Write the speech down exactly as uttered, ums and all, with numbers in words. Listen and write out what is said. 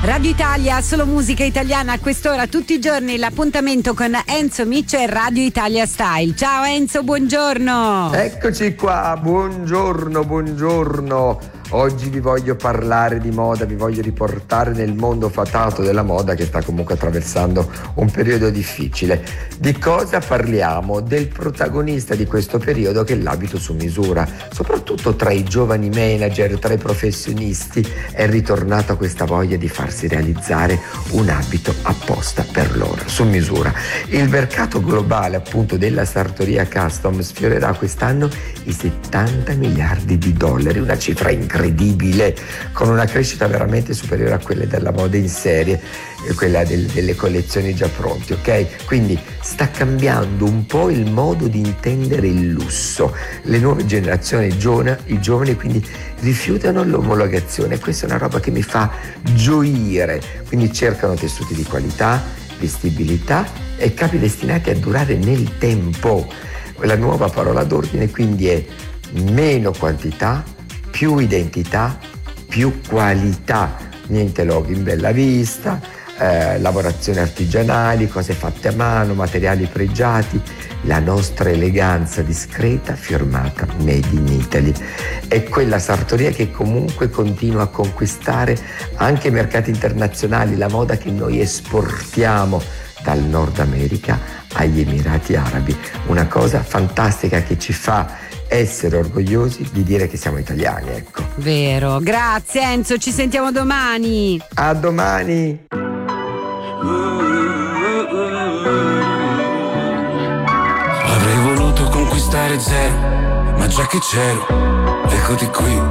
Radio Italia, solo musica italiana a quest'ora, tutti i giorni l'appuntamento con Enzo Miccio e Radio Italia Style. Ciao Enzo, buongiorno. Eccoci qua, buongiorno, buongiorno. Oggi vi voglio parlare di moda, vi voglio riportare nel mondo fatato della moda che sta comunque attraversando un periodo difficile. Di cosa parliamo? Del protagonista di questo periodo che è l'abito su misura. Soprattutto tra i giovani manager, tra i professionisti è ritornata questa voglia di farsi realizzare un abito apposta per loro, su misura. Il mercato globale appunto della sartoria custom sfiorerà quest'anno i settanta miliardi di dollari, una cifra incredibile, con una crescita veramente superiore a quelle della moda in serie, quella del, delle collezioni già pronte, ok? Quindi sta cambiando un po' il modo di intendere il lusso. Le nuove generazioni, i giovani, i giovani quindi rifiutano l'omologazione. Questa è una roba che mi fa gioire. Quindi cercano tessuti di qualità, vestibilità e capi destinati a durare nel tempo. La nuova parola d'ordine quindi è meno quantità, più identità, più qualità. Niente loghi in bella vista, eh, lavorazioni artigianali, cose fatte a mano, materiali pregiati, la nostra eleganza discreta firmata Made in Italy. È quella sartoria che comunque continua a conquistare anche i mercati internazionali, la moda che noi esportiamo dal Nord America agli Emirati Arabi. Una cosa fantastica che ci fa essere orgogliosi di dire che siamo italiani, ecco. Vero, grazie Enzo, ci sentiamo domani. A domani. Avrei voluto conquistare zero, ma già che c'ero, eccoti qui.